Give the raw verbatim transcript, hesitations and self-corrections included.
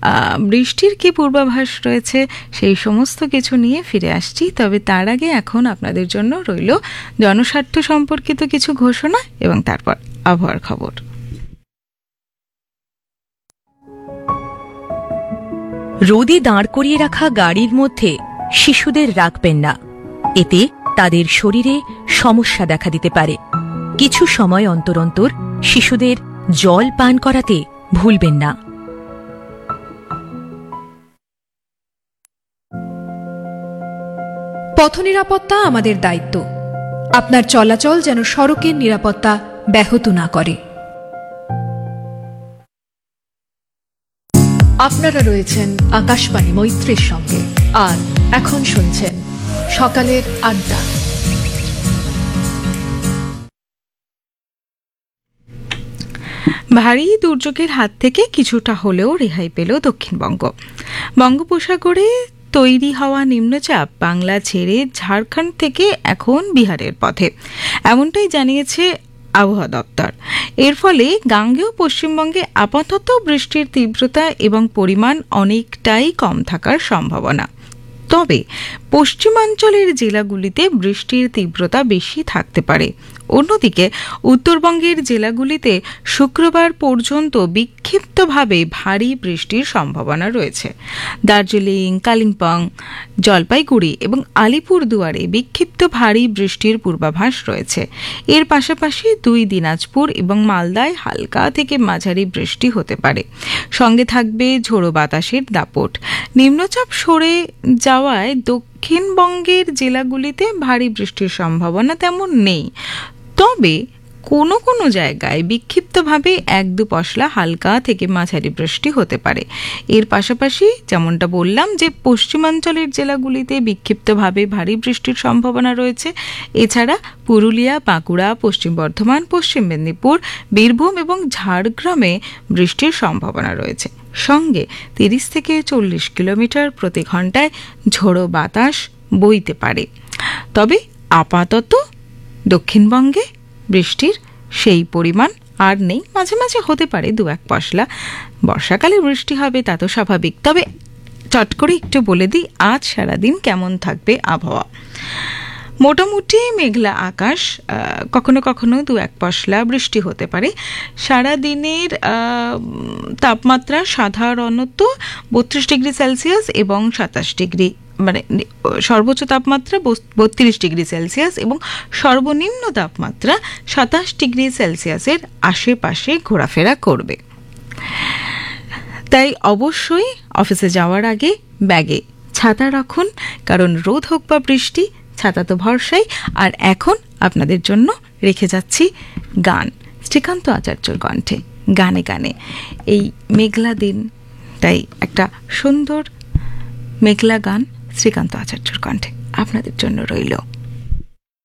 বৃষ্টির কি পূর্বাভাস রয়েছে সেই সমস্ত কিছু নিয়ে ফিরে আসছি। তবে তার আগে এখন আপনাদের জন্য রইল জনস্বার্থ সম্পর্কিত কিছু ঘোষণা এবং তারপর আবহাওয়ার খবর। রোদে দাঁড় করিয়ে রাখা গাড়ির মধ্যে শিশুদের রাখবেন না, এতে তাদের শরীরে সমস্যা দেখা দিতে পারে। কিছু সময় অন্তর অন্তর শিশুদের জল পান করাতে ভুলবেন না। পথ নিরাপত্তা আমাদের দায়িত্ব। আপনার চলাচল যেন সড়কের নিরাপত্তা ব্যাহত না করে। আপনারা রয়েছেন আকাশবাণী মৈত্রীর সঙ্গে, আর এখন শুনছেন সকালের আড্ডা। ভারী দুর্যোগের হাত থেকে কিছুটা হলেও রেহাই পেল দক্ষিণবঙ্গ। বঙ্গোপসাগরে তৈরি হওয়া নিম্নচাপ বাংলা ছেড়ে ঝাড়খণ্ড থেকে এখন বিহারের পথে, এমনটাই জানিয়েছে আবহাওয়া দপ্তর। এর ফলে গাঙ্গেয় পশ্চিমবঙ্গে আপাতত বৃষ্টির তীব্রতা এবং পরিমাণ অনেকটাই কম থাকার সম্ভাবনা। তবে পশ্চিমাঞ্চলের জেলাগুলিতে বৃষ্টির তীব্রতা বেশি থাকতে পারে। অন্যদিকে উত্তরবঙ্গের জেলাগুলিতে শুক্রবার পর্যন্ত বিক্ষিপ্তভাবে ভারী বৃষ্টির সম্ভাবনা রয়েছে। দার্জিলিং, কালিম্পং, জলপাইগুড়ি এবং আলিপুরদুয়ারে বিক্ষিপ্ত ভারী বৃষ্টির পূর্বাভাস রয়েছে। এর পাশাপাশি দুই দিনাজপুর এবং মালদায় হালকা থেকে মাঝারি বৃষ্টি হতে পারে। সঙ্গে থাকবে ঝোড়ো বাতাসের দাপট। নিম্নচাপ সরে যাওয়ায় দক্ষিণবঙ্গের জেলাগুলিতে ভারী বৃষ্টির সম্ভাবনা তেমন নেই। তবে কোনো কোনো জায়গায় বিক্ষিপ্তভাবে এক দু পশলা হালকা থেকে মাঝারি বৃষ্টি হতে পারে। এর পাশাপাশি যেমনটা বললাম যে পশ্চিমাঞ্চলের জেলাগুলিতে বিক্ষিপ্তভাবে ভারী বৃষ্টির সম্ভাবনা রয়েছে। এছাড়া পুরুলিয়া, বাঁকুড়া, পশ্চিম বর্ধমান, পশ্চিম মেদিনীপুর, বীরভূম এবং ঝাড়গ্রামে বৃষ্টির সম্ভাবনা রয়েছে। সঙ্গে তিরিশ থেকে চল্লিশ কিলোমিটার প্রতি ঘন্টায় ঝোড়ো বাতাস বইতে পারে। তবে আপাতত দক্ষিণবঙ্গে বৃষ্টির সেই পরিমাণ আর নেই, মাঝে মাঝে হতে পারে দু এক পশলা। বর্ষাকালে বৃষ্টি হবে তা তো স্বাভাবিক। তবে চট করে একটু বলে দিই আজ সারাদিন কেমন থাকবে আবহাওয়া। মোটামুটি মেঘলা আকাশ, কখনো কখনো দু এক পশলা বৃষ্টি হতে পারে। সারাদিনের তাপমাত্রা সাধারণত বত্রিশ ডিগ্রি সেলসিয়াস এবং সাতাশ ডিগ্রি মানে সর্বোচ্চ তাপমাত্রা বত্রিশ ডিগ্রি সেলসিয়াস এবং সর্বনিম্ন তাপমাত্রা সাতাশ ডিগ্রি সেলসিয়াসের আশেপাশে ঘোরাফেরা করবে। তাই অবশ্যই অফিসে যাওয়ার আগে ব্যাগে ছাতা রাখুন, কারণ রোদ হোক বা বৃষ্টি ছাতা তো ভরসাই। আর এখন আপনাদের জন্য রেখে যাচ্ছি গান, শ্রীকান্ত আচার্যর কণ্ঠে গানে গানে। এই মেঘলা দিন তাই একটা সুন্দর মেঘলা গান শ্রীকান্ত আচার্যর কণ্ঠে আপনাদের জন্য রইল।